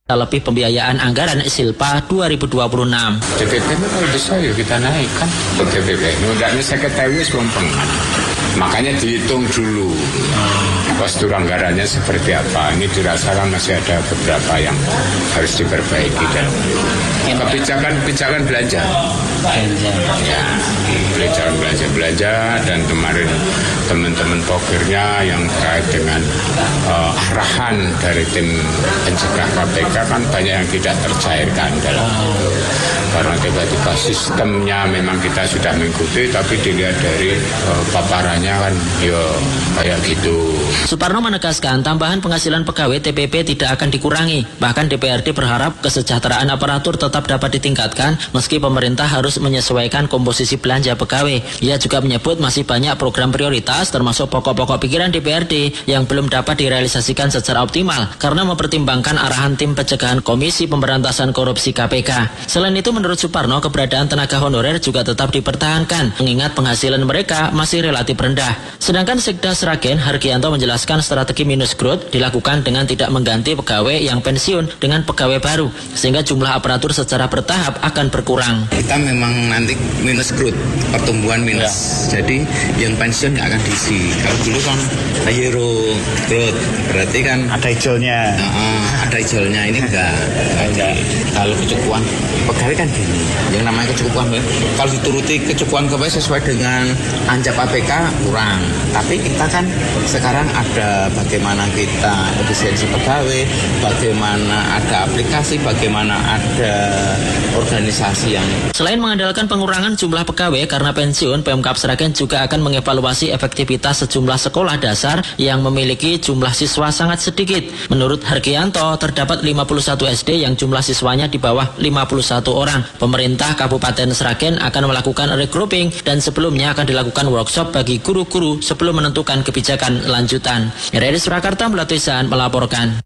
Lebih pembiayaan anggaran Silpa 2026. DPP itu kalau bisa ya kita naikkan ke DPP. Mudahnya saya ketahui selompong. Makanya dihitung dulu postur anggarannya seperti apa. Ini dirasakan masih ada beberapa yang harus diperbaiki dan kebijakan belanja. Ya, kebijakan belanja dan kemarin teman-teman pokirnya yang terkait dengan arahan dari tim pencegah KPK kan banyak yang tidak tercairkan dalam karena tiba-tiba sistemnya memang kita sudah mengikuti tapi dilihat dari paparannya kan ya kayak gitu. Suparno menegaskan tambahan penghasilan pegawai TPP tidak akan dikurangi. Bahkan DPRD berharap kesejahteraan aparatur tetap dapat ditingkatkan meski pemerintah harus menyesuaikan komposisi belanja pegawai. Ia juga menyebut masih banyak program prioritas termasuk pokok-pokok pikiran DPRD yang belum dapat direalisasikan secara optimal karena mempertimbangkan arahan tim pencegahan Komisi Pemberantasan Korupsi KPK. Selain itu menurut Suparno keberadaan tenaga honorer juga tetap dipertahankan mengingat penghasilan mereka masih relatif rendah. Sedangkan Sekda Sragen Hargianto menjelaskan strategi minus growth dilakukan dengan tidak mengganti pegawai yang pensiun dengan pegawai baru sehingga jumlah aparatur secara bertahap akan berkurang. Kita memang nanti minus growth, pertumbuhan minus. Ya. Jadi yang pensiun nggak akan diisi. Kalau dulu kan zero growth, berarti kan ada hijaunya. Ada hijaunya, ini enggak. Kalau kecukupan pegawai kan gini, yang namanya kecukupan kalau dituruti kecukupan pegawai sesuai dengan anjak APK kurang. Tapi kita kan sekarang ada bagaimana kita efisiensi pegawai, bagaimana ada aplikasi, bagaimana ada organisasi yang. Selain mengandalkan pengurangan jumlah pegawai karena pensiun, Pemkab Sragen juga akan mengevaluasi efektivitas sejumlah sekolah dasar yang memiliki jumlah siswa sangat sedikit. Menurut Hargianto, terdapat 51 SD yang jumlah siswanya di bawah 51 orang. Pemerintah Kabupaten Sragen akan melakukan regrouping dan sebelumnya akan dilakukan workshop bagi guru-guru sebelum menentukan kebijakan lanjutan. RRI Surakarta Melatuisan melaporkan.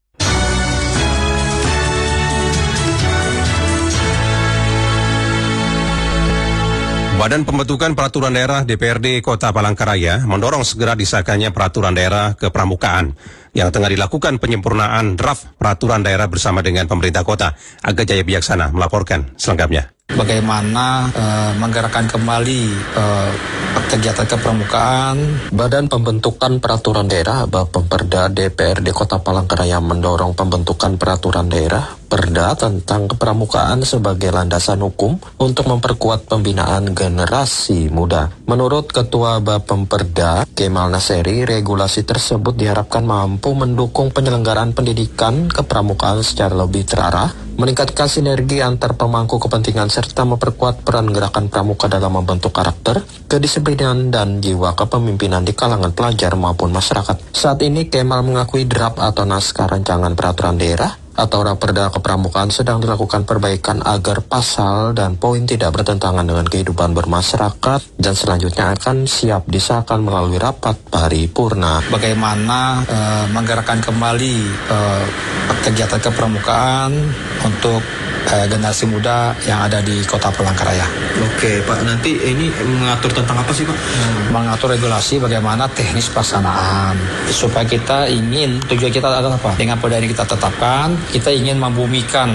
Badan Pembentukan Peraturan Daerah DPRD Kota Palangkaraya mendorong segera disahkannya peraturan daerah kepramukaan yang tengah dilakukan penyempurnaan draft peraturan daerah bersama dengan pemerintah kota. Aga Jaya Bijaksana melaporkan selengkapnya. Bagaimana menggerakkan kembali kegiatan kepramukaan. Badan Pembentukan Peraturan Daerah Bapemperda DPRD Kota Palangkaraya mendorong pembentukan peraturan daerah Perda tentang kepramukaan sebagai landasan hukum untuk memperkuat pembinaan generasi muda. Menurut Ketua Bapemperda Kemal Naseri, regulasi tersebut diharapkan mampu mendukung penyelenggaraan pendidikan kepramukaan secara lebih terarah, meningkatkan sinergi antar pemangku kepentingan serta memperkuat peran gerakan pramuka dalam membentuk karakter, kedisiplinan, dan jiwa kepemimpinan di kalangan pelajar maupun masyarakat. Saat ini Kemal mengakui draft atau naskah rancangan peraturan daerah atau Raperda Kepramukaan sedang dilakukan perbaikan agar pasal dan poin tidak bertentangan dengan kehidupan bermasyarakat dan selanjutnya akan siap disahkan melalui rapat paripurna. Bagaimana menggerakkan kembali kegiatan kepramukaan untuk generasi muda yang ada di Kota Palangkaraya. Oke Pak, nanti ini mengatur tentang apa sih Pak? Mengatur regulasi bagaimana teknis pelaksanaan supaya kita ingin, tujuan kita adalah apa? Dengan perda ini kita tetapkan, kita ingin membumikan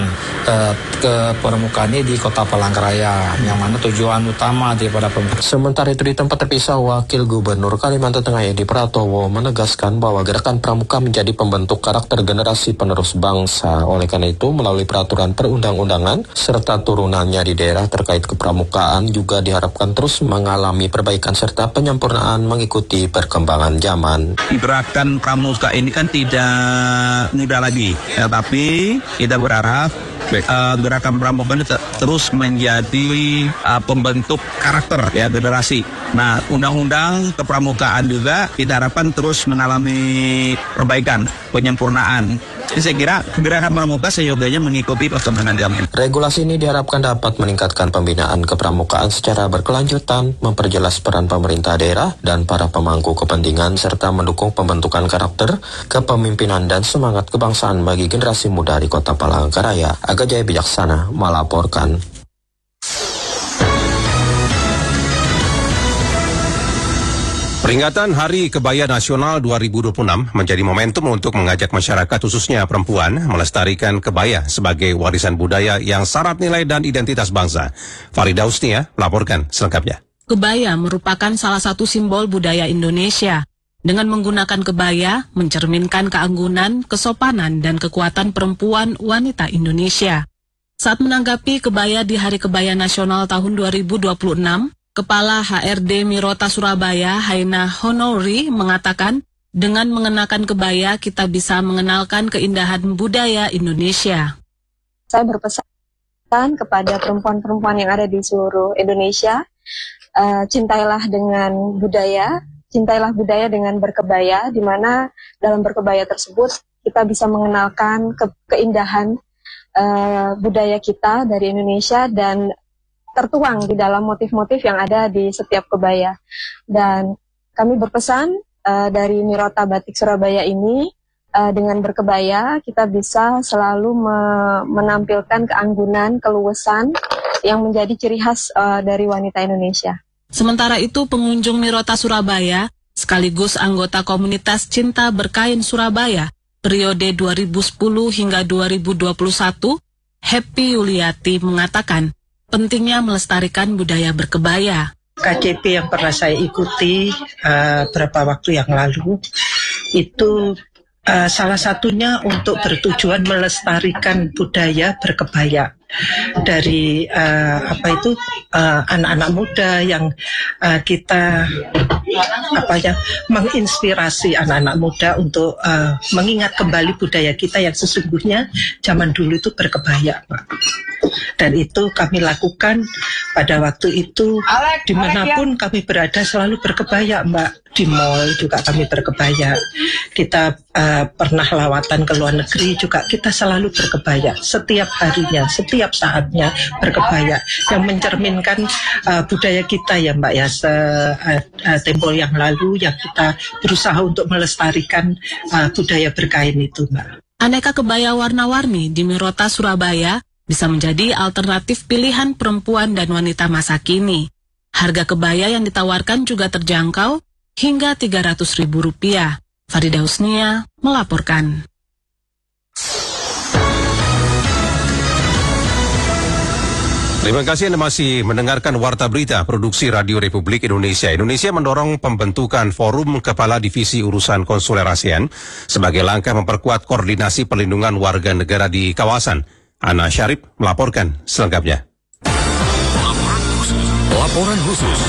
ke permukaan ini di Kota Palangkaraya, yang mana tujuan utama daripada pemerintah. Sementara itu di tempat terpisah, Wakil Gubernur Kalimantan Tengah Edi Pratowo menegaskan bahwa gerakan pramuka menjadi pembentuk karakter generasi penerus bangsa. Oleh karena itu, melalui peraturan perundang-undangan serta turunannya di daerah terkait kepramukaan juga diharapkan terus mengalami perbaikan serta penyempurnaan mengikuti perkembangan zaman. Gerakan pramuka ini kan tidak mudah lagi, tapi kita berharap gerakan pramuka ini terus menjadi pembentuk karakter ya generasi. Nah, undang-undang kepramukaan juga kita harapkan terus mengalami perbaikan, penyempurnaan. Jadi saya kira gerakan pramuka seyogianya mengikuti perkembangan zaman. Regulasi ini diharapkan dapat meningkatkan pembinaan kepramukaan secara berkelanjutan, memperjelas peran pemerintah daerah dan para pemangku kepentingan serta mendukung pembentukan karakter, kepemimpinan dan semangat kebangsaan bagi generasi muda di Kota Palangkaraya. Aga Jaya Bijaksana melaporkan. Peringatan Hari Kebaya Nasional 2026 menjadi momentum untuk mengajak masyarakat khususnya perempuan melestarikan kebaya sebagai warisan budaya yang syarat nilai dan identitas bangsa. Farida Husnia melaporkan selengkapnya. Kebaya merupakan salah satu simbol budaya Indonesia. Dengan menggunakan kebaya, mencerminkan keanggunan, kesopanan, dan kekuatan perempuan wanita Indonesia. Saat menanggapi kebaya di Hari Kebaya Nasional tahun 2026, Kepala HRD Mirota Surabaya, Haina Honori, mengatakan, dengan mengenakan kebaya, kita bisa mengenalkan keindahan budaya Indonesia. Saya berpesan kepada perempuan-perempuan yang ada di seluruh Indonesia, cintailah dengan budaya, cintailah budaya dengan berkebaya, di mana dalam berkebaya tersebut kita bisa mengenalkan keindahan budaya kita dari Indonesia dan tertuang di dalam motif-motif yang ada di setiap kebaya. Dan kami berpesan dari Mirota Batik Surabaya ini, dengan berkebaya kita bisa selalu menampilkan keanggunan, keluasan yang menjadi ciri khas dari wanita Indonesia. Sementara itu, pengunjung Mirota Surabaya sekaligus anggota komunitas Cinta Berkain Surabaya periode 2010 hingga 2021, Happy Yuliati mengatakan, pentingnya melestarikan budaya berkebaya. KCP yang pernah saya ikuti beberapa waktu yang lalu, itu salah satunya untuk bertujuan melestarikan budaya berkebaya dari anak-anak muda yang kita menginspirasi anak-anak muda untuk mengingat kembali budaya kita yang sesungguhnya zaman dulu itu berkebaya, Pak. Dan itu kami lakukan pada waktu itu dimanapun kami berada selalu berkebaya, Mbak. Di mall juga kami berkebaya. Kita pernah lawatan ke luar negeri juga kita selalu berkebaya. Setiap harinya, setiap saatnya berkebaya. Yang mencerminkan budaya kita ya, Mbak, ya. Tempo yang lalu yang kita berusaha untuk melestarikan budaya berkain itu, Mbak. Aneka kebaya warna-warni di Mirota Surabaya bisa menjadi alternatif pilihan perempuan dan wanita masa kini. Harga kebaya yang ditawarkan juga terjangkau hingga Rp300.000. Farida Husnia melaporkan. Terima kasih Anda masih mendengarkan Warta Berita Produksi Radio Republik Indonesia. Indonesia mendorong pembentukan Forum Kepala Divisi Urusan Konsuler ASEAN sebagai langkah memperkuat koordinasi perlindungan warga negara di kawasan. Ana Syarif melaporkan selengkapnya. Laporan khusus.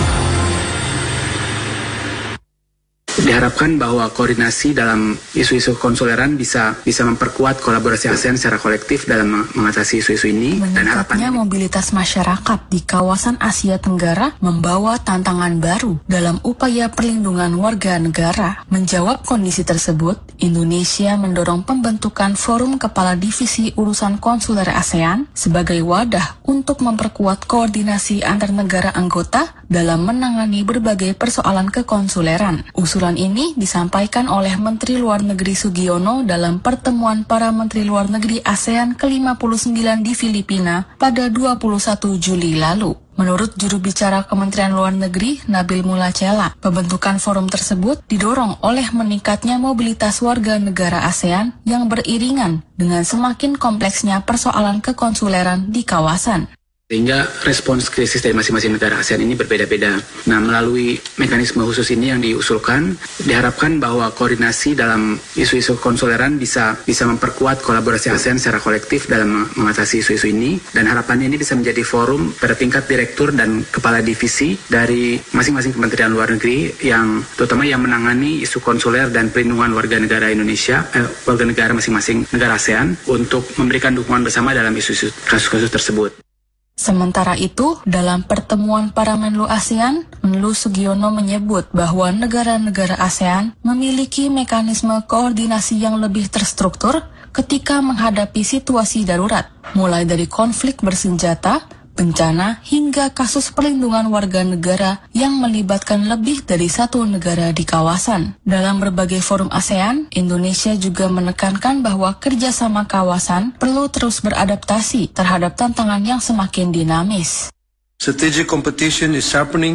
Diharapkan bahwa koordinasi dalam isu-isu konsuleran bisa memperkuat kolaborasi ASEAN secara kolektif dalam mengatasi isu-isu ini. Dan harapannya mobilitas masyarakat di kawasan Asia Tenggara membawa tantangan baru dalam upaya perlindungan warga negara. Menjawab kondisi tersebut, Indonesia mendorong pembentukan Forum Kepala Divisi Urusan Konsuler ASEAN sebagai wadah untuk memperkuat koordinasi antar negara anggota dalam menangani berbagai persoalan kekonsuleran. Usulan ini disampaikan oleh Menteri Luar Negeri Sugiono dalam pertemuan para Menteri Luar Negeri ASEAN ke-59 di Filipina pada 21 Juli lalu. Menurut juru bicara Kementerian Luar Negeri, Nabil Mulacela, pembentukan forum tersebut didorong oleh meningkatnya mobilitas warga negara ASEAN yang beriringan dengan semakin kompleksnya persoalan kekonsuleran di kawasan. Sehingga respons krisis dari masing-masing negara ASEAN ini berbeda-beda. Nah, melalui mekanisme khusus ini yang diusulkan, diharapkan bahwa koordinasi dalam isu-isu konsuleran bisa memperkuat kolaborasi ASEAN secara kolektif dalam mengatasi isu-isu ini. Dan harapannya ini bisa menjadi forum pada tingkat direktur dan kepala divisi dari masing-masing kementerian luar negeri yang terutama yang menangani isu konsuler dan perlindungan warga negara Indonesia, warga negara masing-masing negara ASEAN untuk memberikan dukungan bersama dalam isu-isu kasus-kasus tersebut. Sementara itu, dalam pertemuan para Menlu ASEAN, Menlu Sugiono menyebut bahwa negara-negara ASEAN memiliki mekanisme koordinasi yang lebih terstruktur ketika menghadapi situasi darurat, mulai dari konflik bersenjata, bencana, hingga kasus perlindungan warga negara yang melibatkan lebih dari satu negara di kawasan. Dalam berbagai forum ASEAN, Indonesia juga menekankan bahwa kerjasama kawasan perlu terus beradaptasi terhadap tantangan yang semakin dinamis. Strategic competition is sharpening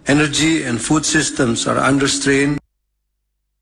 Energy and food systems are under strain.